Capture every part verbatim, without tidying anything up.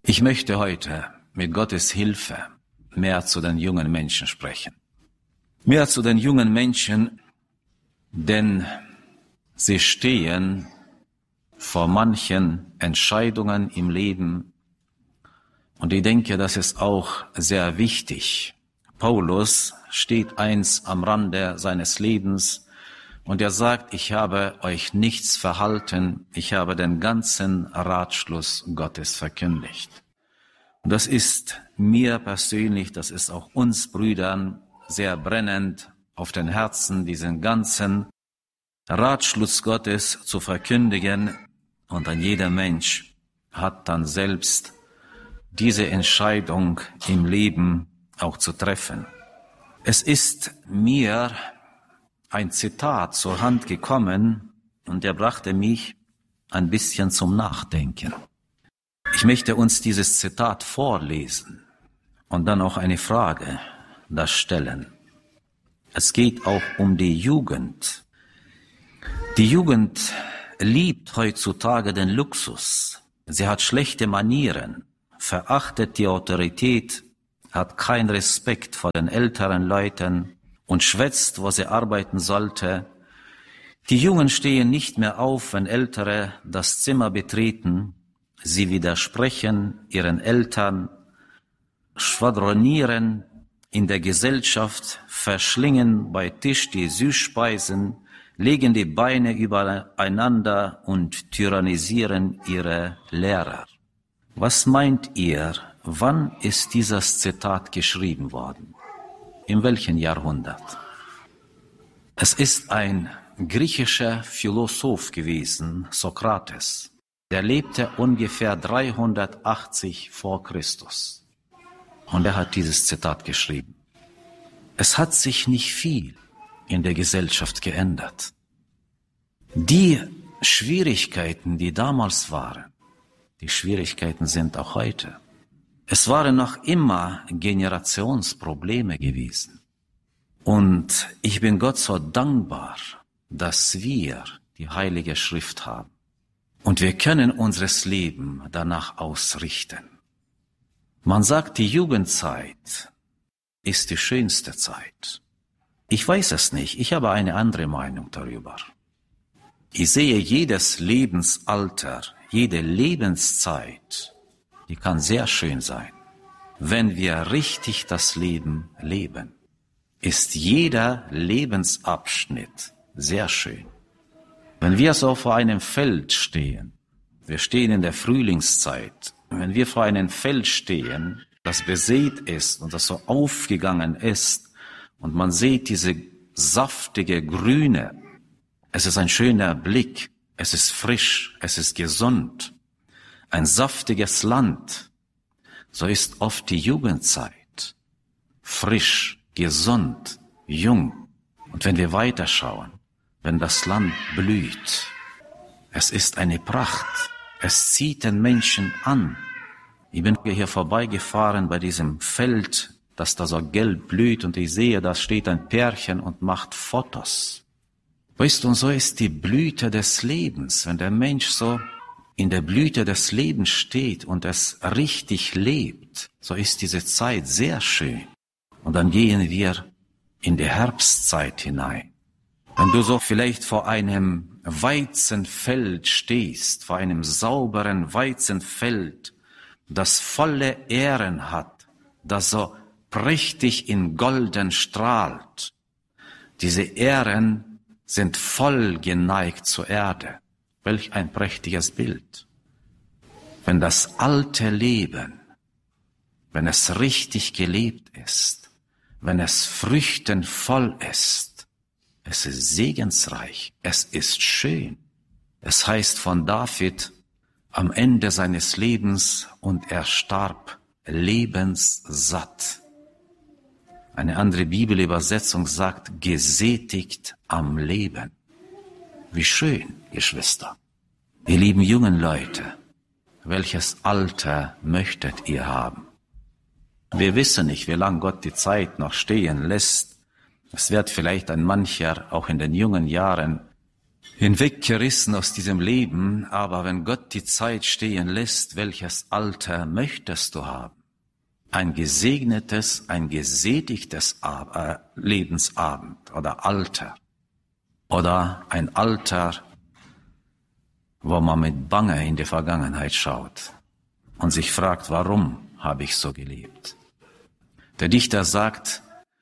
Ich möchte heute mit Gottes Hilfe mehr zu den jungen Menschen sprechen. Mehr zu den jungen Menschen, denn sie stehen vor manchen Entscheidungen im Leben. Und ich denke, das ist auch sehr wichtig. Paulus steht eins am Rande seines Lebens und er sagt, ich habe euch nichts verhalten, ich habe den ganzen Ratschluss Gottes verkündigt. Und das ist mir persönlich, das ist auch uns Brüdern sehr brennend auf den Herzen, diesen ganzen Ratschluss Gottes zu verkündigen. Und dann jeder Mensch hat dann selbst diese Entscheidung im Leben auch zu treffen. Es ist mir ein Zitat zur Hand gekommen und er brachte mich ein bisschen zum Nachdenken. Ich möchte uns dieses Zitat vorlesen und dann auch eine Frage da stellen. Es geht auch um die Jugend. Die Jugend liebt heutzutage den Luxus. Sie hat schlechte Manieren, verachtet die Autorität, hat keinen Respekt vor den älteren Leuten und schwätzt, wo sie arbeiten sollte. Die Jungen stehen nicht mehr auf, wenn Ältere das Zimmer betreten. Sie widersprechen ihren Eltern, schwadronieren in der Gesellschaft, verschlingen bei Tisch die Süßspeisen, legen die Beine übereinander und tyrannisieren ihre Lehrer. Was meint ihr, wann ist dieses Zitat geschrieben worden? In welchem Jahrhundert? Es ist ein griechischer Philosoph gewesen, Sokrates. Der lebte ungefähr dreihundertachtzig vor Christus. Und er hat dieses Zitat geschrieben. Es hat sich nicht viel in der Gesellschaft geändert. Die Schwierigkeiten, die damals waren, die Schwierigkeiten sind auch heute. Es waren noch immer Generationsprobleme gewesen. Und ich bin Gott so dankbar, dass wir die Heilige Schrift haben. Und wir können unseres Leben danach ausrichten. Man sagt, die Jugendzeit ist die schönste Zeit. Ich weiß es nicht, ich habe eine andere Meinung darüber. Ich sehe jedes Lebensalter, jede Lebenszeit, die kann sehr schön sein. Wenn wir richtig das Leben leben, ist jeder Lebensabschnitt sehr schön. Wenn wir so vor einem Feld stehen, wir stehen in der Frühlingszeit, wenn wir vor einem Feld stehen, das besät ist und das so aufgegangen ist und man sieht diese saftige Grüne, es ist ein schöner Blick, es ist frisch, es ist gesund, ein saftiges Land. So ist oft die Jugendzeit, frisch, gesund, jung. Und wenn wir weiterschauen, wenn das Land blüht, es ist eine Pracht, es zieht den Menschen an. Ich bin hier vorbeigefahren bei diesem Feld, das da so gelb blüht und ich sehe, da steht ein Pärchen und macht Fotos. Weißt du, und so ist die Blüte des Lebens, wenn der Mensch so in der Blüte des Lebens steht und es richtig lebt, so ist diese Zeit sehr schön. Und dann gehen wir in die Herbstzeit hinein. Wenn du so vielleicht vor einem Weizenfeld stehst, vor einem sauberen Weizenfeld, das volle Ähren hat, das so prächtig in Golden strahlt. Diese Ähren sind voll geneigt zur Erde. Welch ein prächtiges Bild. Wenn das alte Leben, wenn es richtig gelebt ist, wenn es früchtenvoll ist, es ist segensreich, es ist schön. Es heißt von David am Ende seines Lebens und er starb lebenssatt. Eine andere Bibelübersetzung sagt, gesättigt am Leben. Wie schön, Geschwister. Ihr lieben jungen Leute, welches Alter möchtet ihr haben? Wir wissen nicht, wie lange Gott die Zeit noch stehen lässt. Es wird vielleicht ein mancher auch in den jungen Jahren hinweggerissen aus diesem Leben, aber wenn Gott die Zeit stehen lässt, welches Alter möchtest du haben? Ein gesegnetes, ein gesättigtes Lebensabend oder Alter oder ein Alter, wo man mit Bange in die Vergangenheit schaut und sich fragt, warum habe ich so gelebt? Der Dichter sagt,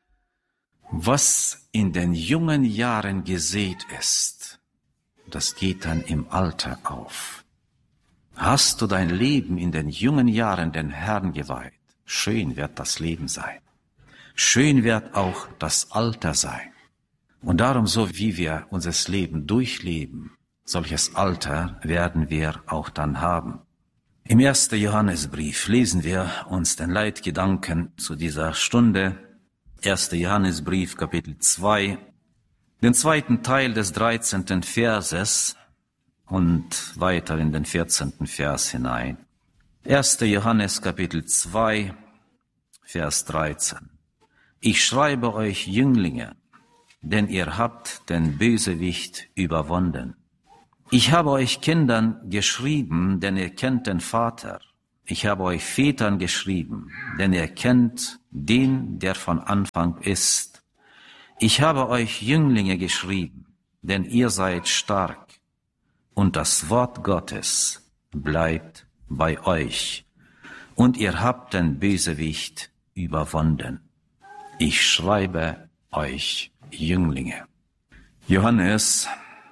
was in den jungen Jahren gesät ist, das geht dann im Alter auf. Hast du dein Leben in den jungen Jahren den Herrn geweiht, schön wird das Leben sein. Schön wird auch das Alter sein. Und darum, so wie wir unser Leben durchleben, solches Alter werden wir auch dann haben. Im ersten Johannesbrief lesen wir uns den Leitgedanken zu dieser Stunde. erster Johannesbrief, Kapitel zwei, den zweiten Teil des dreizehnten Verses und weiter in den vierzehnten Vers hinein. erster Johannes, Kapitel zwei, Vers dreizehn. Ich schreibe euch Jünglinge, denn ihr habt den Bösewicht überwunden. Ich habe euch Kindern geschrieben, denn ihr kennt den Vater. Ich habe euch Vätern geschrieben, denn ihr kennt den, der von Anfang ist. Ich habe euch Jünglinge geschrieben, denn ihr seid stark, und das Wort Gottes bleibt bei euch, und ihr habt den Bösewicht überwunden. Ich schreibe euch Jünglinge. Johannes,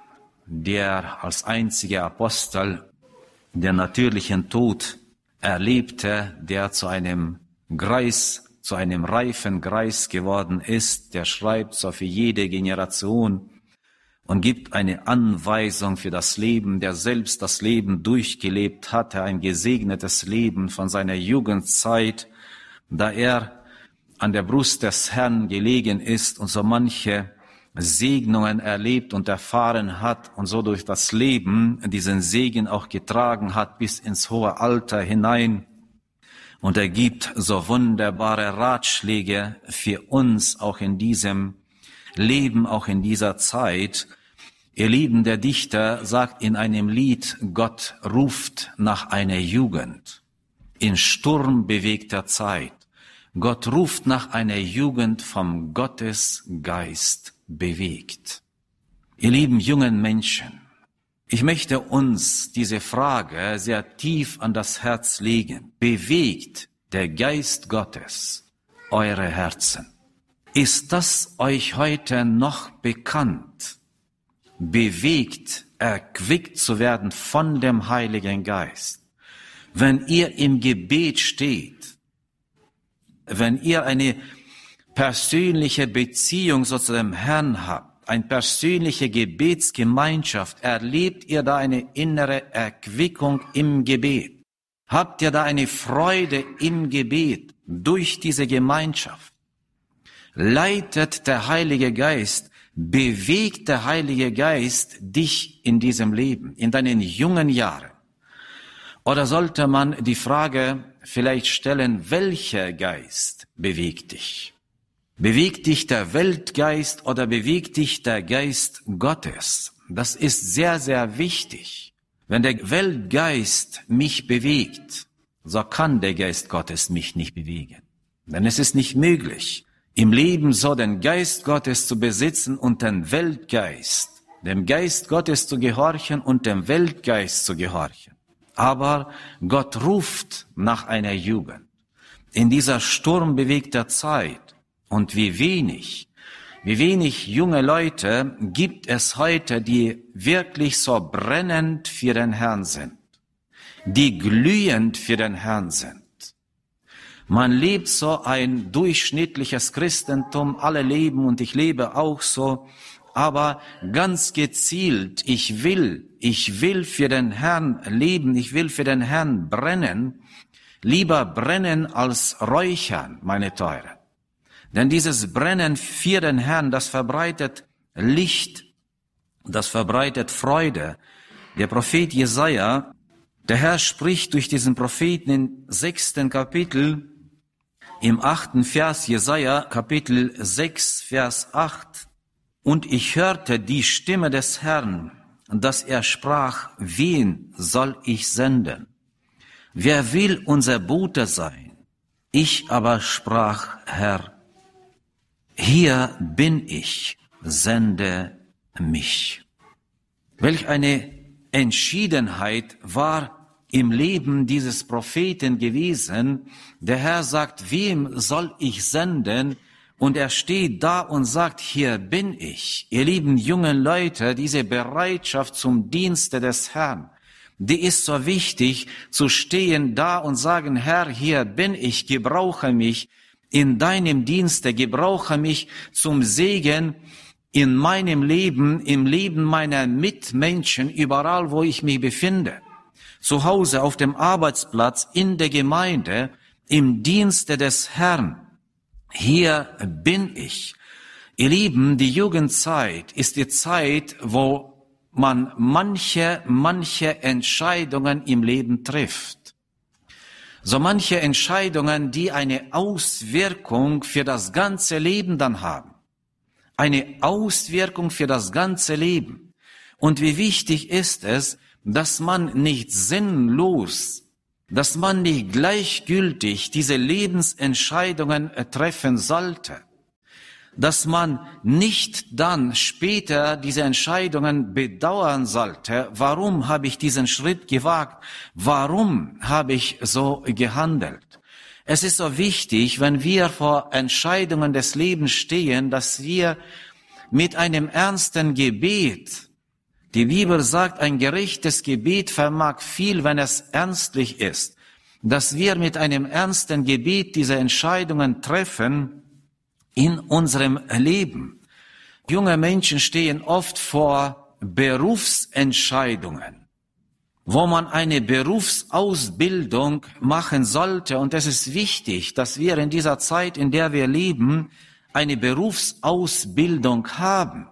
der als einziger Apostel den natürlichen Tod erlebte, der zu einem Greis, zu einem reifen Greis geworden ist, der schreibt so für jede Generation und gibt eine Anweisung für das Leben, der selbst das Leben durchgelebt hatte, ein gesegnetes Leben von seiner Jugendzeit, da er an der Brust des Herrn gelegen ist und so manche Segnungen erlebt und erfahren hat und so durch das Leben diesen Segen auch getragen hat bis ins hohe Alter hinein. Und er gibt so wunderbare Ratschläge für uns auch in diesem Leben, auch in dieser Zeit. Ihr Lieben, der Dichter sagt in einem Lied, Gott ruft nach einer Jugend in sturmbewegter Zeit. Gott ruft nach einer Jugend vom Gottesgeist bewegt. Ihr lieben jungen Menschen, ich möchte uns diese Frage sehr tief an das Herz legen. Bewegt der Geist Gottes eure Herzen? Ist das euch heute noch bekannt? Bewegt, erquickt zu werden von dem Heiligen Geist. Wenn ihr im Gebet steht, wenn ihr eine persönliche Beziehung so zu dem Herrn habt, eine persönliche Gebetsgemeinschaft, erlebt ihr da eine innere Erquickung im Gebet? Habt ihr da eine Freude im Gebet durch diese Gemeinschaft? Leitet der Heilige Geist, bewegt der Heilige Geist dich in diesem Leben, in deinen jungen Jahren? Oder sollte man die Frage vielleicht stellen, welcher Geist bewegt dich? Bewegt dich der Weltgeist oder bewegt dich der Geist Gottes? Das ist sehr, sehr wichtig. Wenn der Weltgeist mich bewegt, so kann der Geist Gottes mich nicht bewegen. Denn es ist nicht möglich, im Leben so den Geist Gottes zu besitzen und den Weltgeist, dem Geist Gottes zu gehorchen und dem Weltgeist zu gehorchen. Aber Gott ruft nach einer Jugend. In dieser sturmbewegter Zeit, und wie wenig, wie wenig junge Leute gibt es heute, die wirklich so brennend für den Herrn sind, die glühend für den Herrn sind. Man lebt so ein durchschnittliches Christentum, alle leben und ich lebe auch so, aber ganz gezielt, ich will, ich will für den Herrn leben, ich will für den Herrn brennen, lieber brennen als räuchern, meine Teuren. Denn dieses Brennen für den Herrn, das verbreitet Licht, das verbreitet Freude. Der Prophet Jesaja, der Herr spricht durch diesen Propheten im sechsten Kapitel, im achten Vers, Jesaja, Kapitel sechs, Vers acht. Und ich hörte die Stimme des Herrn, dass er sprach, wen soll ich senden? Wer will unser Bote sein? Ich aber sprach, Herr, hier bin ich, sende mich. Welch eine Entschiedenheit war im Leben dieses Propheten gewesen. Der Herr sagt, wem soll ich senden? Und er steht da und sagt, hier bin ich. Ihr lieben jungen Leute, diese Bereitschaft zum Dienste des Herrn, die ist so wichtig, zu stehen da und sagen, Herr, hier bin ich, gebrauche mich in deinem Dienste, gebrauche mich zum Segen in meinem Leben, im Leben meiner Mitmenschen, überall, wo ich mich befinde. Zu Hause, auf dem Arbeitsplatz, in der Gemeinde, im Dienste des Herrn. Hier bin ich. Ihr Lieben, die Jugendzeit ist die Zeit, wo man manche, manche Entscheidungen im Leben trifft. So manche Entscheidungen, die eine Auswirkung für das ganze Leben dann haben. Eine Auswirkung für das ganze Leben. Und wie wichtig ist es, dass man nicht sinnlos, dass man nicht gleichgültig diese Lebensentscheidungen treffen sollte. Dass man nicht dann später diese Entscheidungen bedauern sollte. Warum habe ich diesen Schritt gewagt? Warum habe ich so gehandelt? Es ist so wichtig, wenn wir vor Entscheidungen des Lebens stehen, dass wir mit einem ernsten Gebet, die Bibel sagt, ein gerechtes Gebet vermag viel, wenn es ernstlich ist, dass wir mit einem ernsten Gebet diese Entscheidungen treffen in unserem Leben. Junge Menschen stehen oft vor Berufsentscheidungen, wo man eine Berufsausbildung machen sollte. Und es ist wichtig, dass wir in dieser Zeit, in der wir leben, eine Berufsausbildung haben.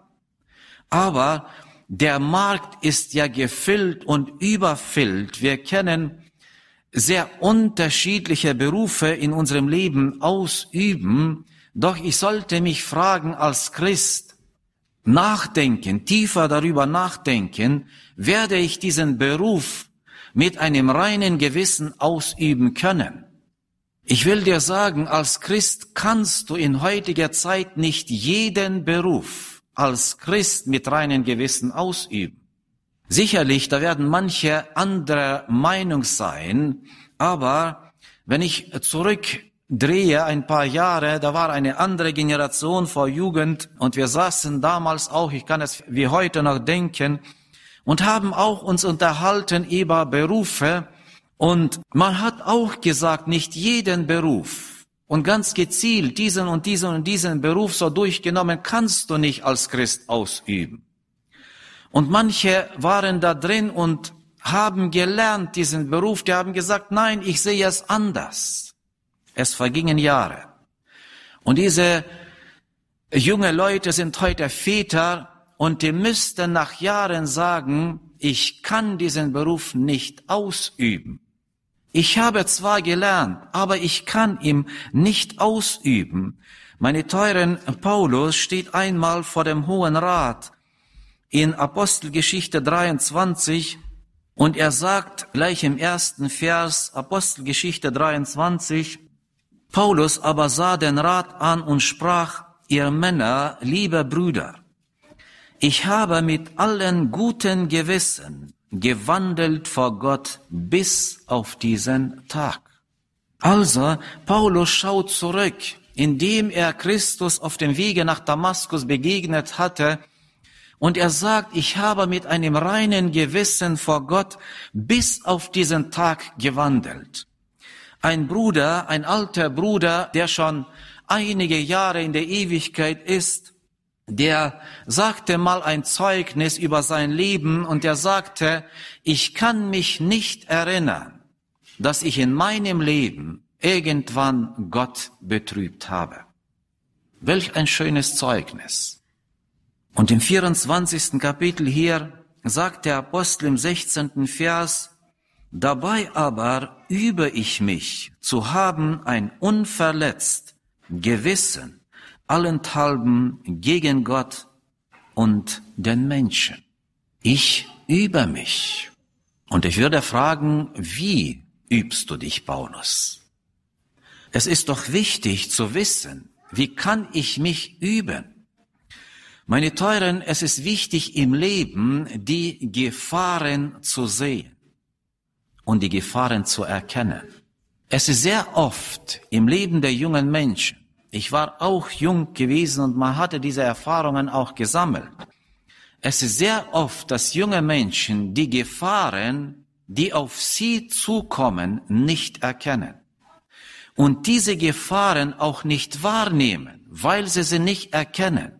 Aber der Markt ist ja gefüllt und überfüllt. Wir kennen sehr unterschiedliche Berufe in unserem Leben ausüben. Doch ich sollte mich fragen als Christ, nachdenken, tiefer darüber nachdenken, werde ich diesen Beruf mit einem reinen Gewissen ausüben können? Ich will dir sagen, als Christ kannst du in heutiger Zeit nicht jeden Beruf als Christ mit reinem Gewissen ausüben. Sicherlich, da werden manche anderer Meinung sein, aber wenn ich zurückdrehe ein paar Jahre, da war eine andere Generation vor Jugend und wir saßen damals auch, ich kann es wie heute noch denken, und haben auch uns unterhalten über Berufe und man hat auch gesagt, nicht jeden Beruf und ganz gezielt diesen und diesen und diesen Beruf so durchgenommen kannst du nicht als Christ ausüben. Und manche waren da drin und haben gelernt diesen Beruf, die haben gesagt, nein, ich sehe es anders. Es vergingen Jahre. Und diese junge Leute sind heute Väter und die müssten nach Jahren sagen, ich kann diesen Beruf nicht ausüben. Ich habe zwar gelernt, aber ich kann ihn nicht ausüben. Meine teuren, Paulus steht einmal vor dem Hohen Rat in Apostelgeschichte dreiundzwanzig und er sagt gleich im ersten Vers, Apostelgeschichte dreiundzwanzig, Paulus aber sah den Rat an und sprach, ihr Männer, liebe Brüder, ich habe mit allen guten Gewissen gewandelt vor Gott bis auf diesen Tag. Also, Paulus schaut zurück, indem er Christus auf dem Wege nach Damaskus begegnet hatte, und er sagt, ich habe mit einem reinen Gewissen vor Gott bis auf diesen Tag gewandelt. Ein Bruder, ein alter Bruder, der schon einige Jahre in der Ewigkeit ist, der sagte mal ein Zeugnis über sein Leben und er sagte, ich kann mich nicht erinnern, dass ich in meinem Leben irgendwann Gott betrübt habe. Welch ein schönes Zeugnis. Und im vierundzwanzigsten Kapitel hier sagt der Apostel im sechzehnten Vers, dabei aber übe ich mich zu haben ein unverletzt Gewissen, allenthalben gegen Gott und den Menschen. Ich übe mich. Und ich würde fragen, wie übst du dich, Paulus? Es ist doch wichtig zu wissen, wie kann ich mich üben? Meine Teuren, es ist wichtig im Leben, die Gefahren zu sehen und die Gefahren zu erkennen. Es ist sehr oft im Leben der jungen Menschen, ich war auch jung gewesen und man hatte diese Erfahrungen auch gesammelt. Es ist sehr oft, dass junge Menschen die Gefahren, die auf sie zukommen, nicht erkennen. Und diese Gefahren auch nicht wahrnehmen, weil sie sie nicht erkennen.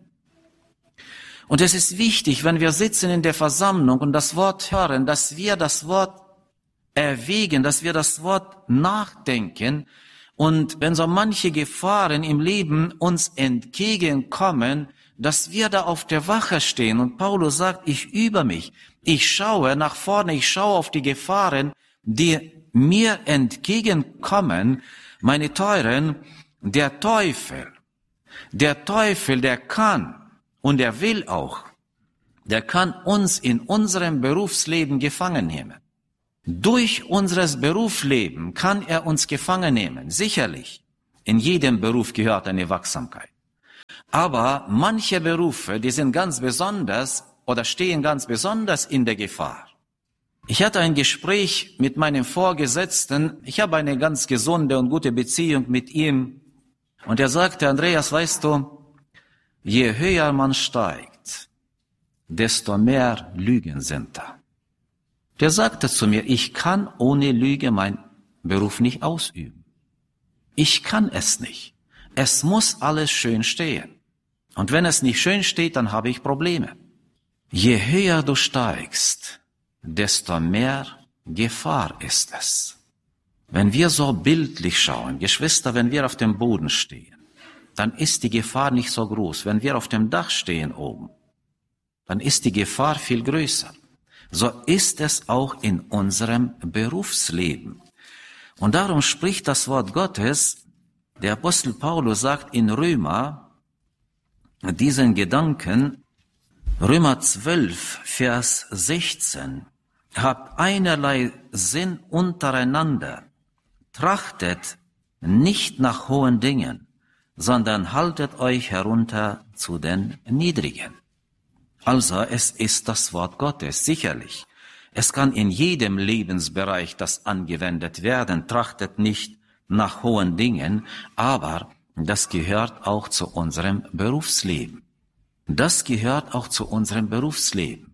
Und es ist wichtig, wenn wir sitzen in der Versammlung und das Wort hören, dass wir das Wort erwägen, dass wir das Wort nachdenken. Und wenn so manche Gefahren im Leben uns entgegenkommen, dass wir da auf der Wache stehen. Und Paulus sagt, ich übe mich. Ich schaue nach vorne, ich schaue auf die Gefahren, die mir entgegenkommen. Meine Teuren, der Teufel, der Teufel, der kann und er will auch, der kann uns in unserem Berufsleben gefangen nehmen. Durch unseres Berufsleben kann er uns gefangen nehmen, sicherlich. In jedem Beruf gehört eine Wachsamkeit. Aber manche Berufe, die sind ganz besonders oder stehen ganz besonders in der Gefahr. Ich hatte ein Gespräch mit meinem Vorgesetzten. Ich habe eine ganz gesunde und gute Beziehung mit ihm. Und er sagte, Andreas, weißt du, je höher man steigt, desto mehr Lügen sind da. Der sagte zu mir, ich kann ohne Lüge meinen Beruf nicht ausüben. Ich kann es nicht. Es muss alles schön stehen. Und wenn es nicht schön steht, dann habe ich Probleme. Je höher du steigst, desto mehr Gefahr ist es. Wenn wir so bildlich schauen, Geschwister, wenn wir auf dem Boden stehen, dann ist die Gefahr nicht so groß. Wenn wir auf dem Dach stehen oben, dann ist die Gefahr viel größer. So ist es auch in unserem Berufsleben. Und darum spricht das Wort Gottes, der Apostel Paulus sagt in Römer, diesen Gedanken, Römer zwölf, Vers sechzehn, habt einerlei Sinn untereinander, trachtet nicht nach hohen Dingen, sondern haltet euch herunter zu den Niedrigen. Also es ist das Wort Gottes, sicherlich. Es kann in jedem Lebensbereich das angewendet werden, trachtet nicht nach hohen Dingen, aber das gehört auch zu unserem Berufsleben. Das gehört auch zu unserem Berufsleben.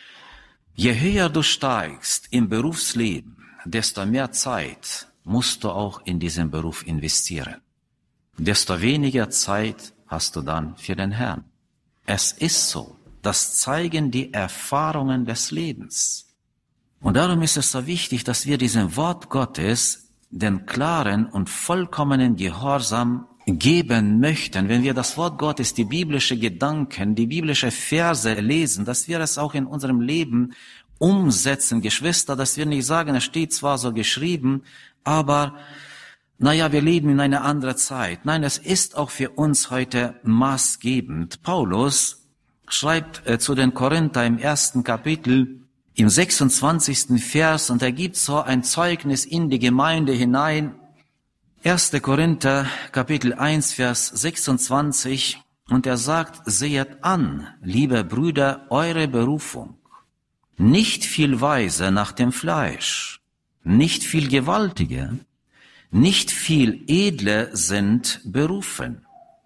Je höher du steigst im Berufsleben, desto mehr Zeit musst du auch in diesen Beruf investieren. Desto weniger Zeit hast du dann für den Herrn. Es ist so. Das zeigen die Erfahrungen des Lebens. Und darum ist es so wichtig, dass wir diesem Wort Gottes den klaren und vollkommenen Gehorsam geben möchten. Wenn wir das Wort Gottes, die biblische Gedanken, die biblische Verse lesen, dass wir es auch in unserem Leben umsetzen, Geschwister, dass wir nicht sagen, es steht zwar so geschrieben, aber naja, wir leben in einer anderen Zeit. Nein, es ist auch für uns heute maßgebend. Paulus schreibt äh, zu den Korinther im ersten Kapitel, im sechsundzwanzigsten Vers, und er gibt so ein Zeugnis in die Gemeinde hinein. erster Korinther, Kapitel eins, Vers sechsundzwanzig, und er sagt, sehet an, liebe Brüder, eure Berufung. Nicht viel Weise nach dem Fleisch, nicht viel Gewaltige, nicht viel Edle sind berufen.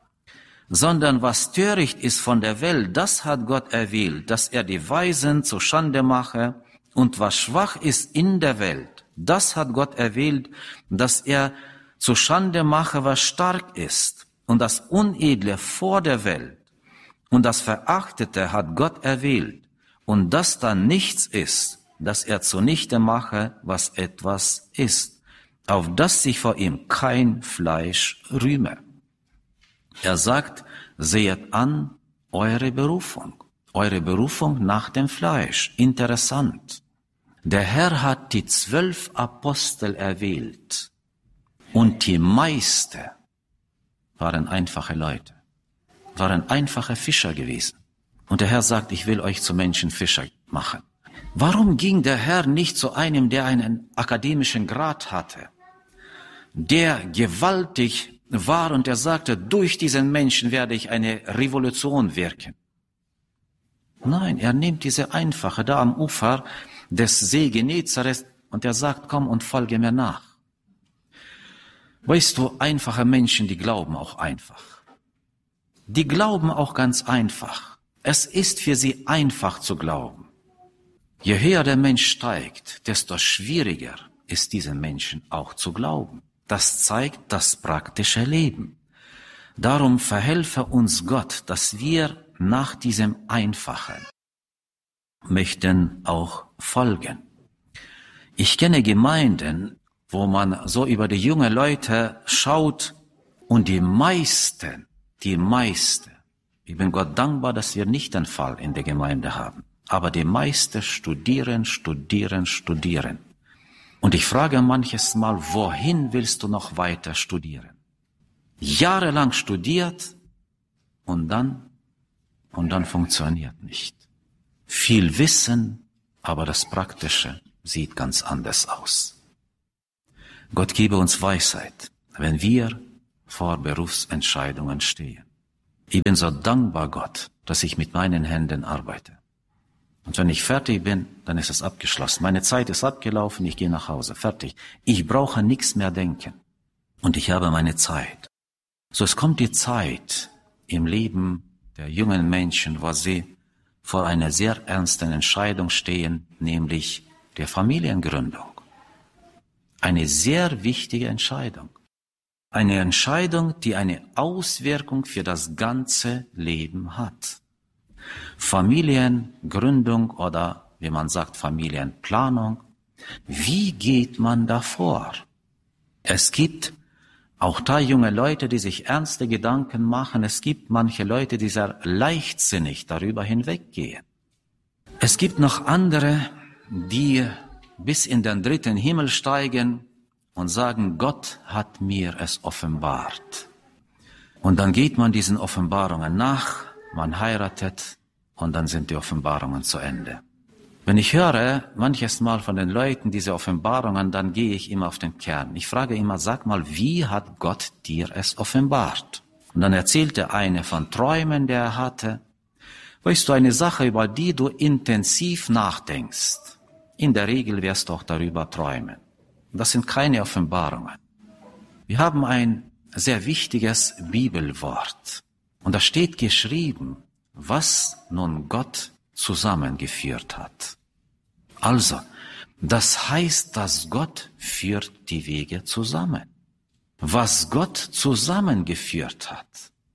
Sondern was töricht ist von der Welt, das hat Gott erwählt, dass er die Weisen zur Schande mache, und was schwach ist in der Welt, das hat Gott erwählt, dass er zur Schande mache, was stark ist, und das Unedle vor der Welt, und das Verachtete hat Gott erwählt, und das dann nichts ist, dass er zunichte mache, was etwas ist, auf das sich vor ihm kein Fleisch rühme. Er sagt, sehet an eure Berufung, eure Berufung nach dem Fleisch. Interessant. Der Herr hat die zwölf Apostel erwählt und die meisten waren einfache Leute, waren einfache Fischer gewesen. Und der Herr sagt, ich will euch zu Menschenfischer machen. Warum ging der Herr nicht zu einem, der einen akademischen Grad hatte, der gewaltig war und der sagte, durch diesen Menschen werde ich eine Revolution wirken? Nein, er nimmt diese Einfache da am Ufer des See Genezareth und er sagt, komm und folge mir nach. Weißt du, einfache Menschen, die glauben auch einfach. Die glauben auch ganz einfach. Es ist für sie einfach zu glauben. Je höher der Mensch steigt, desto schwieriger ist diesem Menschen auch zu glauben. Das zeigt das praktische Leben. Darum verhelfe uns Gott, dass wir nach diesem Einfachen möchten auch folgen. Ich kenne Gemeinden, wo man so über die jungen Leute schaut und die meisten, die meisten, ich bin Gott dankbar, dass wir nicht den Fall in der Gemeinde haben, aber die meisten studieren, studieren, studieren. Und ich frage manches Mal, wohin willst du noch weiter studieren? Jahrelang studiert und dann, und dann funktioniert nicht. Viel Wissen, aber das Praktische sieht ganz anders aus. Gott gebe uns Weisheit, wenn wir vor Berufsentscheidungen stehen. Ich bin so dankbar Gott, dass ich mit meinen Händen arbeite. Und wenn ich fertig bin, dann ist es abgeschlossen. Meine Zeit ist abgelaufen, ich gehe nach Hause, fertig. Ich brauche nichts mehr denken. Und ich habe meine Zeit. So, es kommt die Zeit im Leben der jungen Menschen, wo sie vor einer sehr ernsten Entscheidung stehen, nämlich der Familiengründung. Eine sehr wichtige Entscheidung. Eine Entscheidung, die eine Auswirkung für das ganze Leben hat. Familiengründung oder, wie man sagt, Familienplanung. Wie geht man da vor? Es gibt auch da junge Leute, die sich ernste Gedanken machen. Es gibt manche Leute, die sehr leichtsinnig darüber hinweggehen. Es gibt noch andere, die bis in den dritten Himmel steigen und sagen, Gott hat mir es offenbart. Und dann geht man diesen Offenbarungen nach, man heiratet und dann sind die Offenbarungen zu Ende. Wenn ich höre manches Mal von den Leuten diese Offenbarungen, dann gehe ich immer auf den Kern. Ich frage immer, sag mal, wie hat Gott dir es offenbart? Und dann erzählt der eine von Träumen, der er hatte. Weißt du, eine Sache, über die du intensiv nachdenkst, in der Regel wirst du auch darüber träumen. Das sind keine Offenbarungen. Wir haben ein sehr wichtiges Bibelwort. Und da steht geschrieben, was nun Gott zusammengeführt hat. Also, das heißt, dass Gott führt die Wege zusammen. Was Gott zusammengeführt hat.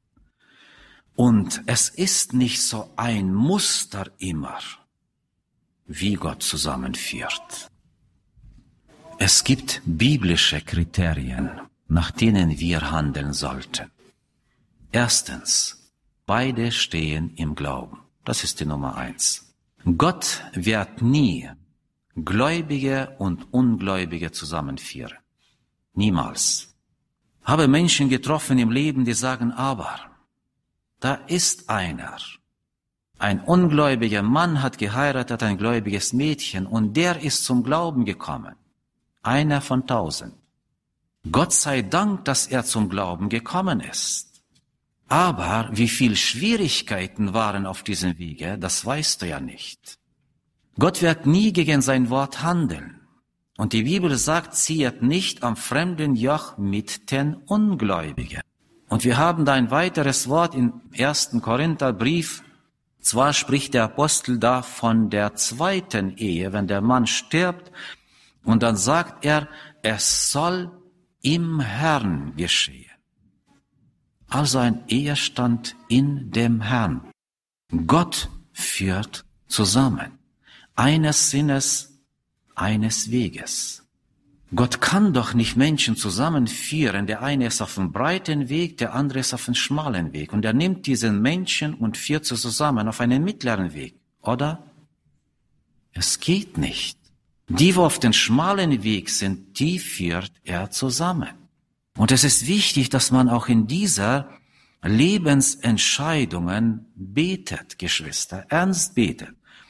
Und es ist nicht so ein Muster immer, wie Gott zusammenführt. Es gibt biblische Kriterien, nach denen wir handeln sollten. Erstens, beide stehen im Glauben. Das ist die Nummer eins. Gott wird nie Gläubige und Ungläubige zusammenführen. Niemals. Habe Menschen getroffen im Leben, die sagen, aber da ist einer. Ein ungläubiger Mann hat geheiratet, ein gläubiges Mädchen, und der ist zum Glauben gekommen. Einer von tausend. Gott sei Dank, dass er zum Glauben gekommen ist. Aber wie viel Schwierigkeiten waren auf diesem Wege, das weißt du ja nicht. Gott wird nie gegen sein Wort handeln. Und die Bibel sagt, ziehet nicht am fremden Joch mit den Ungläubigen. Und wir haben da ein weiteres Wort im ersten Korintherbrief. Zwar spricht der Apostel da von der zweiten Ehe, wenn der Mann stirbt, und dann sagt er, es soll im Herrn geschehen. Also ein Ehestand in dem Herrn. Gott führt zusammen. Eines Sinnes, eines Weges. Gott kann doch nicht Menschen zusammenführen. Der eine ist auf dem breiten Weg, der andere ist auf dem schmalen Weg. Und er nimmt diesen Menschen und führt sie zusammen auf einen mittleren Weg. Oder? Es geht nicht. Die, wo auf den schmalen Weg sind, die führt er zusammen. Und es ist wichtig, dass man auch in dieser Lebensentscheidungen betet, Geschwister, ernst betet.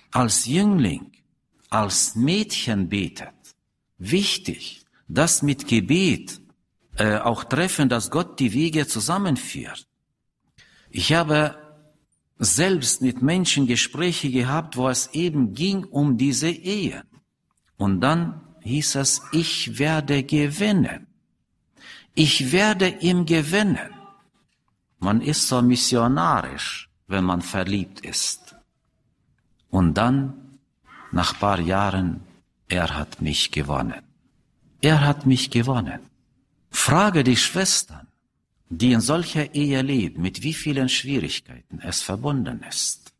als Jüngling, als Mädchen betet. Wichtig, das mit Gebet äh, auch treffen, dass Gott die Wege zusammenführt. Ich habe selbst mit Menschen Gespräche gehabt, wo es eben ging um diese Ehe. Und dann hieß es, ich werde gewinnen. Ich werde ihm gewinnen. Man ist so missionarisch, wenn man verliebt ist. Und dann, nach ein paar Jahren, er hat mich gewonnen. Er hat mich gewonnen. Frage die Schwestern, die in solcher Ehe leben, mit wie vielen Schwierigkeiten es verbunden ist.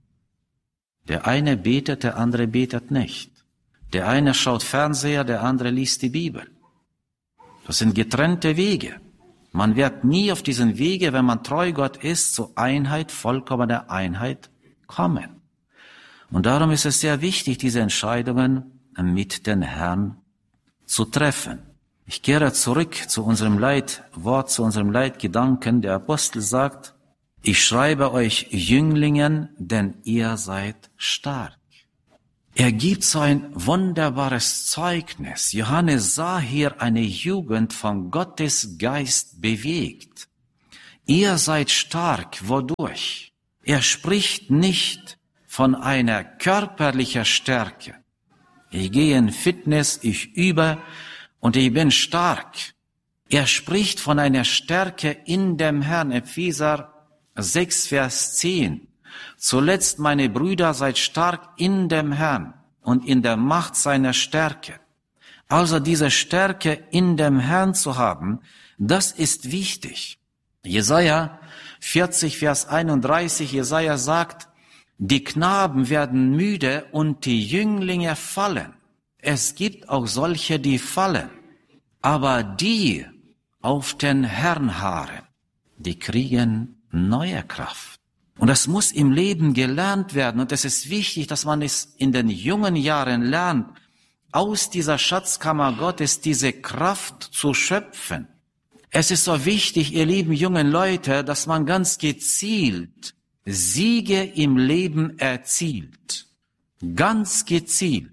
Der eine betet, der andere betet nicht. Der eine schaut Fernseher, der andere liest die Bibel. Das sind getrennte Wege. Man wird nie auf diesen Wege, wenn man treu Gott ist, zur Einheit, vollkommener Einheit kommen. Und darum ist es sehr wichtig, diese Entscheidungen mit den Herrn zu treffen. Ich kehre zurück zu unserem Leitwort, zu unserem Leitgedanken. Der Apostel sagt, ich schreibe euch Jünglingen, denn ihr seid stark. Er gibt so ein wunderbares Zeugnis. Johannes sah hier eine Jugend von Gottes Geist bewegt. Ihr seid stark. Wodurch? Er spricht nicht von einer körperlichen Stärke. Ich gehe in Fitness, ich übe und ich bin stark. Er spricht von einer Stärke in dem Herrn. Epheser sechs, Vers zehn. Zuletzt, meine Brüder, seid stark in dem Herrn und in der Macht seiner Stärke. Also diese Stärke in dem Herrn zu haben, das ist wichtig. Jesaja vierzig, Vers einunddreißig, Jesaja sagt, die Knaben werden müde und die Jünglinge fallen. Es gibt auch solche, die fallen. Aber die auf den Herrn harren, die kriegen neue Kraft. Und das muss im Leben gelernt werden. Und es ist wichtig, dass man es in den jungen Jahren lernt, aus dieser Schatzkammer Gottes diese Kraft zu schöpfen. Es ist so wichtig, ihr lieben jungen Leute, dass man ganz gezielt Siege im Leben erzielt. Ganz gezielt.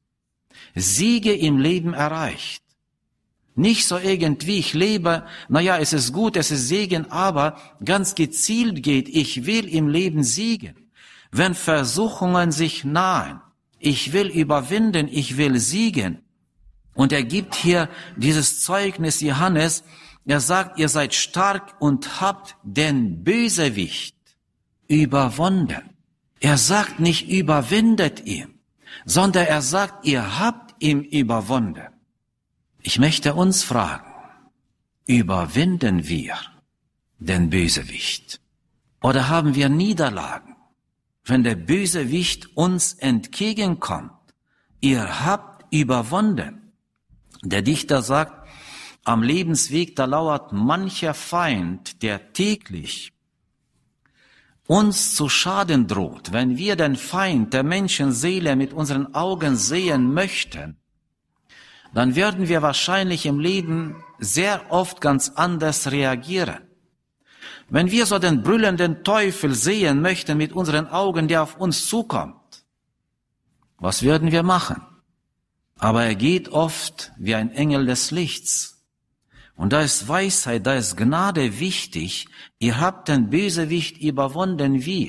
Siege im Leben erreicht. Nicht so irgendwie, ich lebe, naja, es ist gut, es ist Segen, aber ganz gezielt geht, ich will im Leben siegen. Wenn Versuchungen sich nahen, ich will überwinden, ich will siegen. Und er gibt hier dieses Zeugnis Johannes, er sagt, ihr seid stark und habt den Bösewicht überwunden. Er sagt nicht, überwindet ihn, sondern er sagt, ihr habt ihn überwunden. Ich möchte uns fragen, überwinden wir den Bösewicht? Oder haben wir Niederlagen, wenn der Bösewicht uns entgegenkommt? Ihr habt überwunden. Der Dichter sagt, am Lebensweg, da lauert mancher Feind, der täglich uns zu Schaden droht. Wenn wir den Feind der Menschenseele mit unseren Augen sehen möchten, dann werden wir wahrscheinlich im Leben sehr oft ganz anders reagieren. Wenn wir so den brüllenden Teufel sehen möchten mit unseren Augen, der auf uns zukommt, was würden wir machen? Aber er geht oft wie ein Engel des Lichts. Und da ist Weisheit, da ist Gnade wichtig. Ihr habt den Bösewicht überwunden, wie?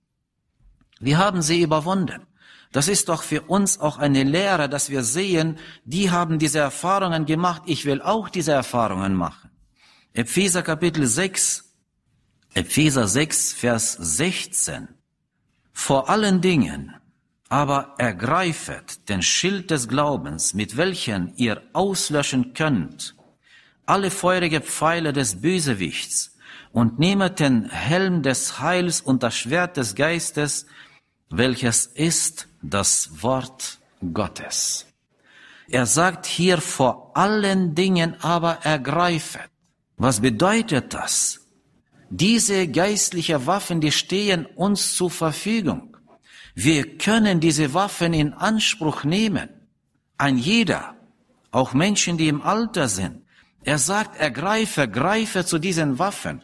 Wir haben sie überwunden. Das ist doch für uns auch eine Lehre, dass wir sehen, die haben diese Erfahrungen gemacht, ich will auch diese Erfahrungen machen. Epheser Kapitel sechs, Epheser sechs, Vers sechzehn. Vor allen Dingen aber ergreifet den Schild des Glaubens, mit welchen ihr auslöschen könnt alle feurige Pfeile des Bösewichts und nehmet den Helm des Heils und das Schwert des Geistes, welches ist das Wort Gottes. Er sagt hier vor allen Dingen aber ergreifet. Was bedeutet das? Diese geistlichen Waffen, die stehen uns zur Verfügung. Wir können diese Waffen in Anspruch nehmen. Ein jeder, auch Menschen, die im Alter sind. Er sagt, ergreife, greife zu diesen Waffen.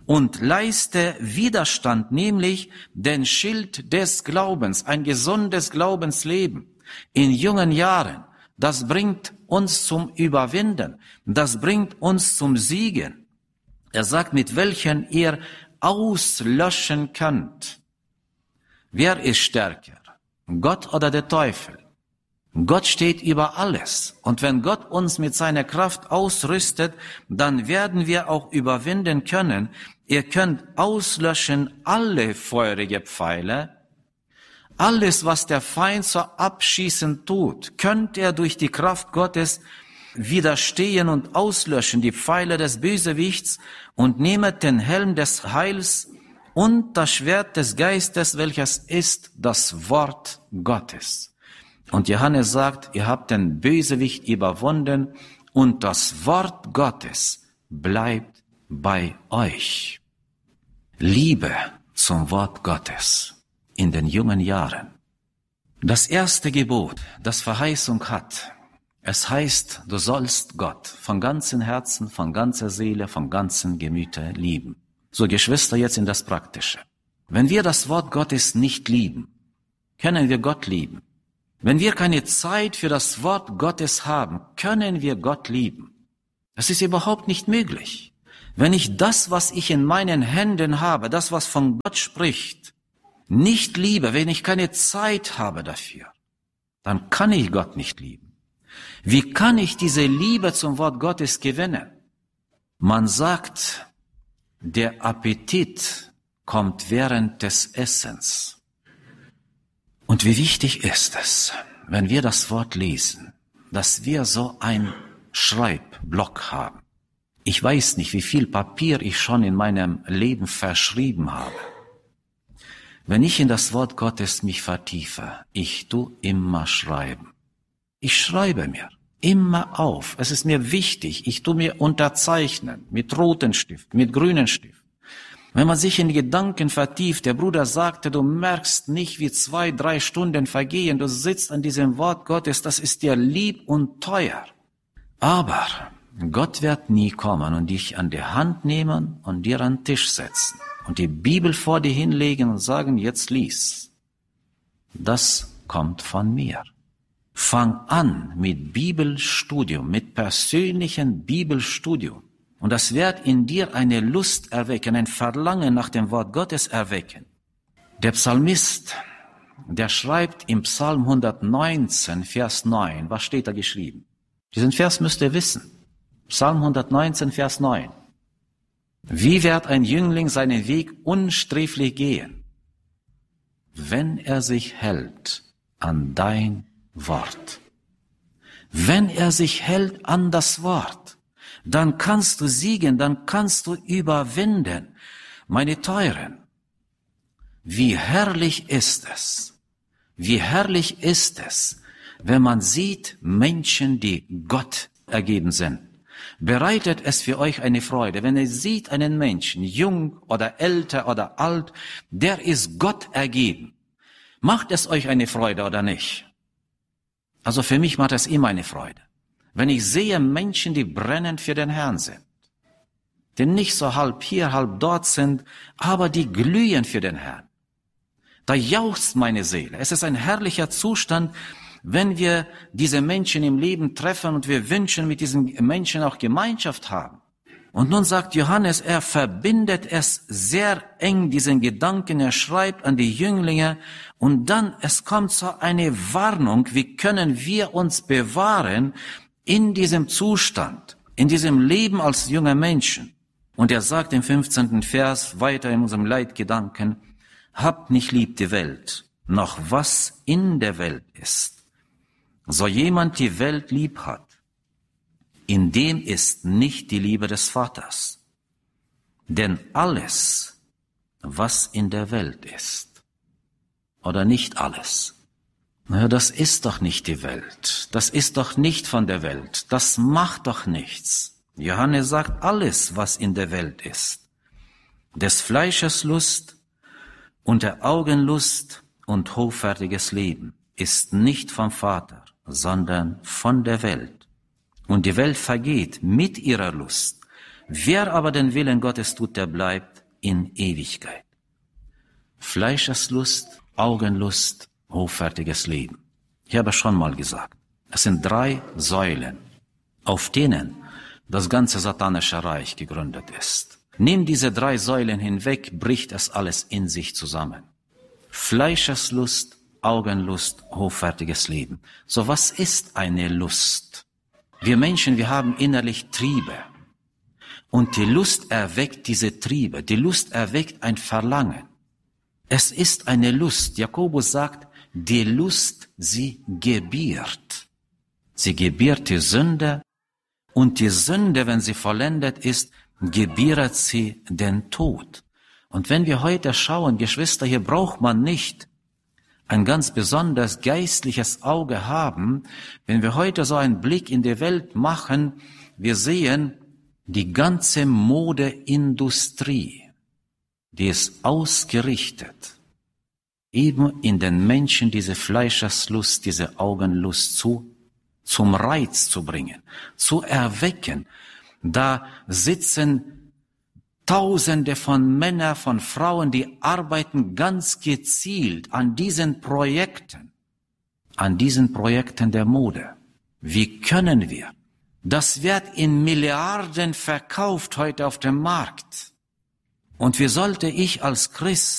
und leiste Widerstand, nämlich den Schild des Glaubens, ein gesundes Glaubensleben in jungen Jahren. Das bringt uns zum Überwinden, das bringt uns zum Siegen. Er sagt, mit welchen ihr auslöschen könnt. Wer ist stärker? Gott oder der Teufel? Gott steht über alles. Und wenn Gott uns mit seiner Kraft ausrüstet, dann werden wir auch überwinden können. Ihr könnt auslöschen alle feurige Pfeile. Alles, was der Feind so abschießen tut, könnt er durch die Kraft Gottes widerstehen und auslöschen, die Pfeile des Bösewichts, und nehmet den Helm des Heils und das Schwert des Geistes, welches ist das Wort Gottes. Und Johannes sagt, ihr habt den Bösewicht überwunden und das Wort Gottes bleibt bei euch. Liebe zum Wort Gottes in den jungen Jahren. Das erste Gebot, das Verheißung hat, es heißt, du sollst Gott von ganzem Herzen, von ganzer Seele, von ganzem Gemüte lieben. So, Geschwister, jetzt in das Praktische. Wenn wir das Wort Gottes nicht lieben, können wir Gott lieben. Wenn wir keine Zeit für das Wort Gottes haben, können wir Gott lieben. Das ist überhaupt nicht möglich. Wenn ich das, was ich in meinen Händen habe, das, was von Gott spricht, nicht liebe, wenn ich keine Zeit habe dafür, dann kann ich Gott nicht lieben. Wie kann ich diese Liebe zum Wort Gottes gewinnen? Man sagt, der Appetit kommt während des Essens. Und wie wichtig ist es, wenn wir das Wort lesen, dass wir so ein Schreibblock haben. Ich weiß nicht, wie viel Papier ich schon in meinem Leben verschrieben habe. Wenn ich in das Wort Gottes mich vertiefe, ich tu immer schreiben. Ich schreibe mir immer auf. Es ist mir wichtig. Ich tu mir unterzeichnen mit roten Stift, mit grünen Stift. Wenn man sich in Gedanken vertieft, der Bruder sagte, du merkst nicht, wie zwei, drei Stunden vergehen, du sitzt an diesem Wort Gottes, das ist dir lieb und teuer. Aber Gott wird nie kommen und dich an die Hand nehmen und dir an den Tisch setzen und die Bibel vor dir hinlegen und sagen, jetzt lies. Das kommt von mir. Fang an mit Bibelstudium, mit persönlichem Bibelstudium. Und das wird in dir eine Lust erwecken, ein Verlangen nach dem Wort Gottes erwecken. Der Psalmist, der schreibt im Psalm hundertneunzehn, Vers neun, was steht da geschrieben? Diesen Vers müsst ihr wissen. Psalm hundertneunzehn, Vers neun. Wie wird ein Jüngling seinen Weg unsträflich gehen, wenn er sich hält an dein Wort? Wenn er sich hält an das Wort, dann kannst du siegen, dann kannst du überwinden. Meine Teuren, wie herrlich ist es, wie herrlich ist es, wenn man sieht Menschen, die Gott ergeben sind. Bereitet es für euch eine Freude, wenn ihr seht einen Menschen, jung oder älter oder alt, der ist Gott ergeben. Macht es euch eine Freude oder nicht? Also für mich macht es immer eine Freude. Wenn ich sehe Menschen, die brennend für den Herrn sind, die nicht so halb hier, halb dort sind, aber die glühen für den Herrn. Da jauchzt meine Seele. Es ist ein herrlicher Zustand, wenn wir diese Menschen im Leben treffen und wir wünschen, mit diesen Menschen auch Gemeinschaft haben. Und nun sagt Johannes, er verbindet es sehr eng, diesen Gedanken, er schreibt an die Jünglinge und dann, es kommt so eine Warnung, wie können wir uns bewahren in diesem Zustand, in diesem Leben als junge Menschen. Und er sagt im fünfzehnten Vers weiter in unserem Leitgedanken, habt nicht lieb die Welt, noch was in der Welt ist. So jemand die Welt lieb hat, in dem ist nicht die Liebe des Vaters. Denn alles, was in der Welt ist, oder nicht alles, naja, das ist doch nicht die Welt, das ist doch nicht von der Welt, das macht doch nichts. Johannes sagt, alles, was in der Welt ist, des Fleisches Lust und der Augen Lust und hoffärtiges Leben, ist nicht vom Vater, sondern von der Welt. Und die Welt vergeht mit ihrer Lust, Wer aber den Willen Gottes tut, der bleibt in Ewigkeit. Fleischeslust, Augenlust, hoffärtiges Leben. Ich habe schon mal gesagt, es sind drei Säulen, auf denen das ganze satanische Reich gegründet ist. Nimm diese drei Säulen hinweg, bricht es alles in sich zusammen. Fleischeslust, Augenlust, hoffärtiges Leben. So, was ist eine Lust? Wir Menschen, wir haben innerlich Triebe. Und die Lust erweckt diese Triebe. Die Lust erweckt ein Verlangen. Es ist eine Lust. Jakobus sagt, die Lust, sie gebiert. Sie gebiert die Sünde. Und die Sünde, wenn sie vollendet ist, gebiert sie den Tod. Und wenn wir heute schauen, Geschwister, hier braucht man nicht ein ganz besonders geistliches Auge haben. Wenn wir heute so einen Blick in die Welt machen, wir sehen die ganze Modeindustrie, die ist ausgerichtet, eben in den Menschen diese Fleischeslust, diese Augenlust zu zum Reiz zu bringen, zu erwecken. Da sitzen Tausende von Männern, von Frauen, die arbeiten ganz gezielt an diesen Projekten, an diesen Projekten der Mode. Wie können wir? Das wird in Milliarden verkauft heute auf dem Markt. Und wie sollte ich als Christ